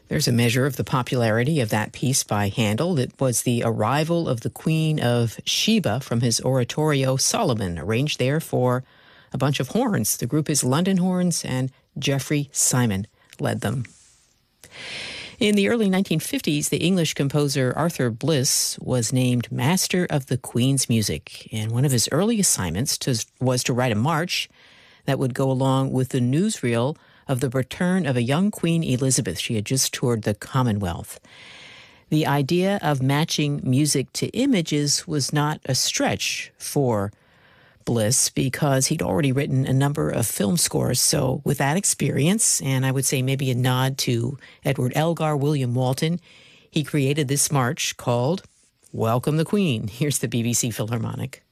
There's a measure of the popularity of that piece by Handel. It was the arrival of the Queen of Sheba from his oratorio Solomon, arranged there for a bunch of horns. The group is London Horns, and Jeffrey Simon led them. In the early 1950s, the English composer Arthur Bliss was named Master of the Queen's Music, and one of his early assignments was to write a march that would go along with the newsreel of the return of a young Queen Elizabeth. She had just toured the Commonwealth. The idea of matching music to images was not a stretch for Bliss because he'd already written a number of film scores. So with that experience, and I would say maybe a nod to Edward Elgar, William Walton, he created this march called Welcome the Queen. Here's the BBC Philharmonic.